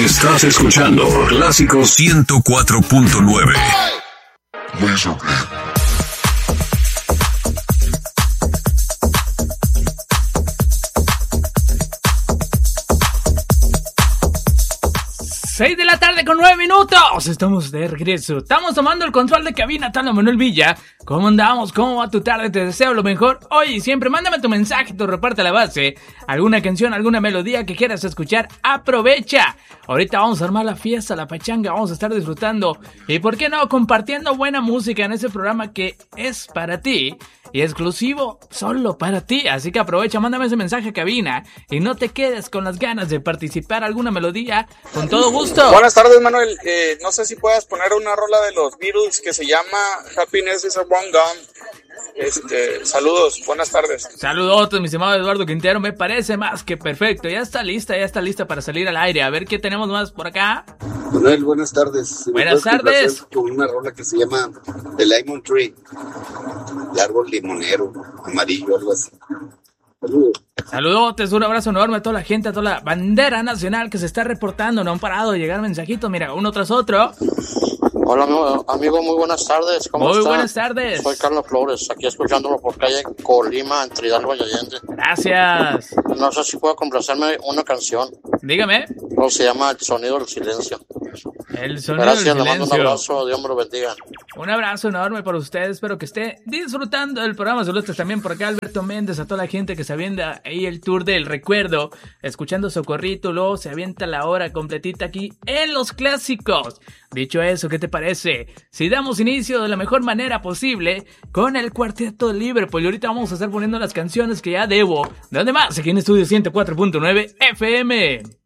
Estás escuchando Clásico 104.9. Laserbeam. 6 de la tarde con 9 minutos. Estamos de regreso. Estamos tomando el control de cabina. Tala Manuel Villa. ¿Cómo andamos? ¿Cómo va tu tarde? Te deseo lo mejor hoy y siempre. Mándame tu mensaje, tu reparte a la base. Alguna canción, alguna melodía que quieras escuchar. Aprovecha. Ahorita vamos a armar la fiesta, la pachanga. Vamos a estar disfrutando. Y por qué no, compartiendo buena música en ese programa que es para ti. Y exclusivo solo para ti. Así que aprovecha, mándame ese mensaje a cabina. Y no te quedes con las ganas de participar alguna melodía. Con todo gusto. Buenas tardes, Manuel. No sé si puedas poner una rola de los Beatles que se llama Happiness is a One Gun. Saludos, buenas tardes. Saludos, mi estimado Eduardo Quintero. Me parece más que perfecto. Ya está lista para salir al aire. A ver qué tenemos más por acá. Manuel, buenas tardes. Buenas tardes. Con una rola que se llama The Lemon Tree, el árbol limonero, amarillo, algo así. Saludos, un abrazo enorme a toda la gente, a toda la bandera nacional que se está reportando. No han parado de llegar mensajitos, mira, uno tras otro. Hola amigo, muy buenas tardes. ¿Cómo está? Muy buenas tardes. Soy Carlos Flores, aquí escuchándolo por calle Colima, entre Hidalgo y Allende. Gracias. No sé si puedo complacerme una canción. Dígame. Se llama El Sonido del Silencio. El Sonido Gracias, del Silencio. le mando un abrazo, Dios me lo bendiga. Un abrazo enorme para ustedes, espero que esté disfrutando del programa. Saludos también por acá Alberto Méndez, a toda la gente que se avienta ahí el tour del recuerdo, escuchando Socorrito, luego se avienta la hora completita aquí en Los Clásicos. Dicho eso, ¿qué te parece? Si damos inicio de la mejor manera posible con el Cuarteto de Liverpool, y ahorita vamos a estar poniendo las canciones que ya debo. ¿De dónde más? Aquí en Estudio 104.9 FM.